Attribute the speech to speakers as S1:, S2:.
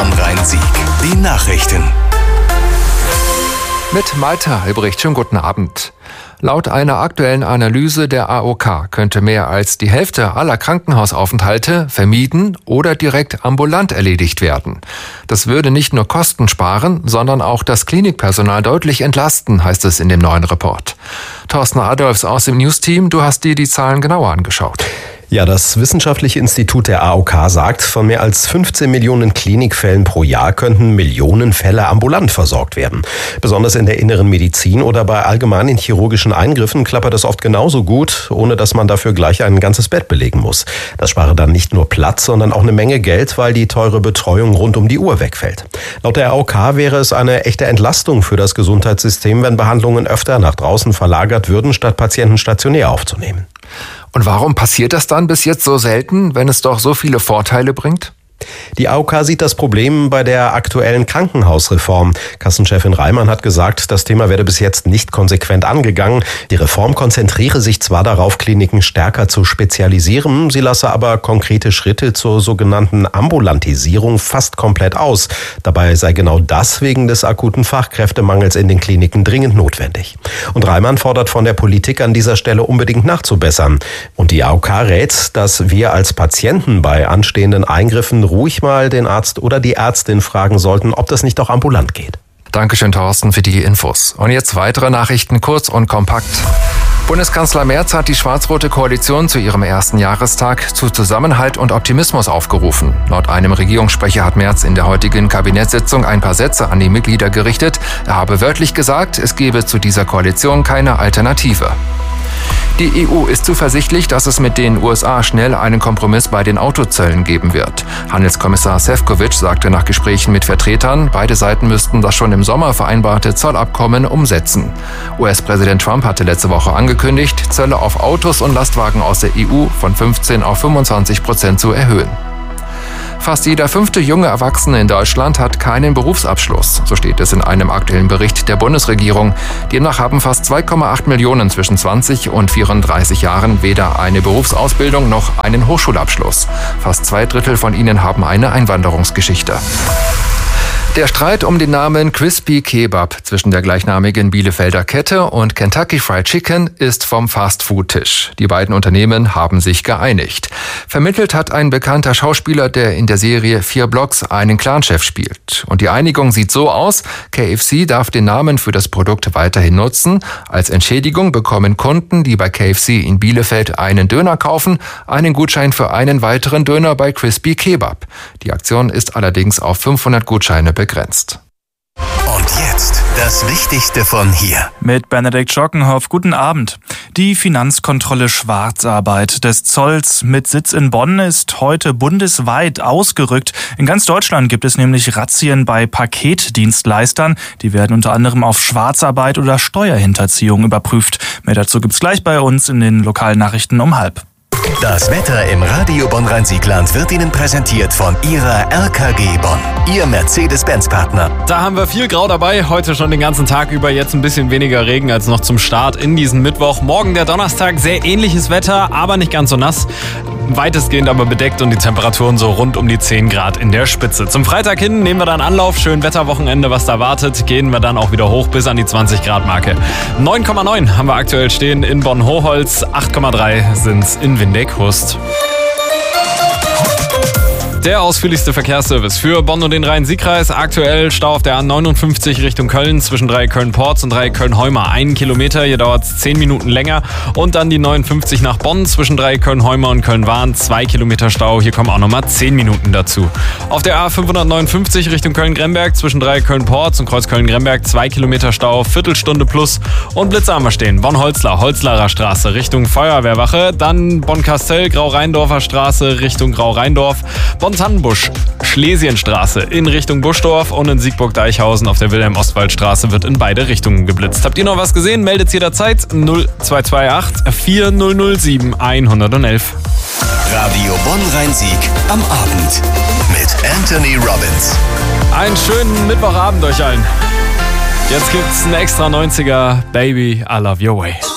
S1: Bonn-Rhein-Sieg. Die Nachrichten.
S2: Mit Malte Albrecht, schönen guten Abend. Laut einer aktuellen Analyse der AOK könnte mehr als die Hälfte aller Krankenhausaufenthalte vermieden oder direkt ambulant erledigt werden. Das würde nicht nur Kosten sparen, sondern auch das Klinikpersonal deutlich entlasten, heißt es in dem neuen Report. Thorsten Adolfs aus dem News-Team, du hast dir die Zahlen genauer angeschaut.
S3: Ja, das Wissenschaftliche Institut der AOK sagt, von mehr als 15 Millionen Klinikfällen pro Jahr könnten Millionen Fälle ambulant versorgt werden. Besonders in der inneren Medizin oder bei allgemeinen chirurgischen Eingriffen klappert es oft genauso gut, ohne dass man dafür gleich ein ganzes Bett belegen muss. Das spare dann nicht nur Platz, sondern auch eine Menge Geld, weil die teure Betreuung rund um die Uhr wegfällt. Laut der AOK wäre es eine echte Entlastung für das Gesundheitssystem, wenn Behandlungen öfter nach draußen verlagert würden, statt Patienten stationär aufzunehmen.
S2: Und warum passiert das dann bis jetzt so selten, wenn es doch so viele Vorteile bringt?
S3: Die AOK sieht das Problem bei der aktuellen Krankenhausreform. Kassenchefin Reimann hat gesagt, das Thema werde bis jetzt nicht konsequent angegangen. Die Reform konzentriere sich zwar darauf, Kliniken stärker zu spezialisieren, sie lasse aber konkrete Schritte zur sogenannten Ambulantisierung fast komplett aus. Dabei sei genau das wegen des akuten Fachkräftemangels in den Kliniken dringend notwendig. Und Reimann fordert von der Politik an dieser Stelle unbedingt nachzubessern. Und die AOK rät, dass wir als Patienten bei anstehenden Eingriffen ruhig mal den Arzt oder die Ärztin fragen sollten, ob das nicht auch ambulant geht.
S2: Dankeschön, Thorsten, für die Infos. Und jetzt weitere Nachrichten, kurz und kompakt. Bundeskanzler Merz hat die schwarz-rote Koalition zu ihrem ersten Jahrestag zu Zusammenhalt und Optimismus aufgerufen. Laut einem Regierungssprecher hat Merz in der heutigen Kabinettssitzung ein paar Sätze an die Mitglieder gerichtet. Er habe wörtlich gesagt, es gebe zu dieser Koalition keine Alternative. Die EU ist zuversichtlich, dass es mit den USA schnell einen Kompromiss bei den Autozöllen geben wird. Handelskommissar Šefčovič sagte nach Gesprächen mit Vertretern, beide Seiten müssten das schon im Sommer vereinbarte Zollabkommen umsetzen. US-Präsident Trump hatte letzte Woche angekündigt, Zölle auf Autos und Lastwagen aus der EU von 15% auf 25% zu erhöhen. Fast jeder 5. junge Erwachsene in Deutschland hat keinen Berufsabschluss. So steht es in einem aktuellen Bericht der Bundesregierung. Demnach haben fast 2,8 Millionen zwischen 20 und 34 Jahren weder eine Berufsausbildung noch einen Hochschulabschluss. Fast 2/3 von ihnen haben eine Einwanderungsgeschichte. Der Streit um den Namen Crispy Kebab zwischen der gleichnamigen Bielefelder Kette und Kentucky Fried Chicken ist vom Fastfood-Tisch. Die beiden Unternehmen haben sich geeinigt. Vermittelt hat ein bekannter Schauspieler, der in der Serie 4 Blocks einen Clanchef spielt. Und die Einigung sieht so aus: KFC darf den Namen für das Produkt weiterhin nutzen. Als Entschädigung bekommen Kunden, die bei KFC in Bielefeld einen Döner kaufen, einen Gutschein für einen weiteren Döner bei Crispy Kebab. Die Aktion ist allerdings auf 500 Gutscheine begrenzt.
S1: Und jetzt das Wichtigste von hier.
S4: Mit Benedikt Schockenhoff, guten Abend. Die Finanzkontrolle Schwarzarbeit des Zolls mit Sitz in Bonn ist heute bundesweit ausgerückt. In ganz Deutschland gibt es nämlich Razzien bei Paketdienstleistern. Die werden unter anderem auf Schwarzarbeit oder Steuerhinterziehung überprüft. Mehr dazu gibt's gleich bei uns in den lokalen Nachrichten um 12:30.
S1: Das Wetter im Radio Bonn-Rhein-Sieg-Land wird Ihnen präsentiert von Ihrer RKG Bonn, Ihr Mercedes-Benz-Partner.
S5: Da haben wir viel Grau dabei, heute schon den ganzen Tag über, jetzt ein bisschen weniger Regen als noch zum Start in diesen Mittwoch. Morgen der Donnerstag, sehr ähnliches Wetter, aber nicht ganz so nass. Weitestgehend aber bedeckt und die Temperaturen so rund um die 10 Grad in der Spitze. Zum Freitag hin nehmen wir dann Anlauf, schön Wetterwochenende, was da wartet, gehen wir dann auch wieder hoch bis an die 20 Grad Marke. 9,9 haben wir aktuell stehen in Bonn-Hochholz, 8,3 sind's in Windeck-Hust. Der ausführlichste Verkehrsservice für Bonn und den Rhein-Sieg-Kreis. Aktuell Stau auf der A59 Richtung Köln zwischen 3 Köln-Porz und 3 Köln-Heumer. 1 Kilometer, hier dauert es 10 Minuten länger. Und dann die 59 nach Bonn zwischen 3 Köln-Heumer und Köln-Wahn. 2 Kilometer Stau, hier kommen auch nochmal 10 Minuten dazu. Auf der A559 Richtung Köln-Gremberg zwischen 3 Köln-Porz und Kreuz Köln-Gremberg. 2 Kilometer Stau, Viertelstunde plus. Und Blitzer haben wir stehen. Bonn-Holzlar, Holzlarer Straße Richtung Feuerwehrwache. Dann Bonn-Kastell, Grau-Rheindorfer Straße Richtung Grau-Rheindorf. Bonn-Tannenbusch, Schlesienstraße in Richtung Buschdorf und in Siegburg-Deichhausen auf der Wilhelm-Ostwald-Straße wird in beide Richtungen geblitzt. Habt ihr noch was gesehen? Meldet jederzeit 0228 4007 111.
S1: Radio Bonn-Rhein-Sieg am Abend mit Anthony Robbins.
S5: Einen schönen Mittwochabend euch allen. Jetzt gibt's einen extra 90er Baby, I Love Your Way.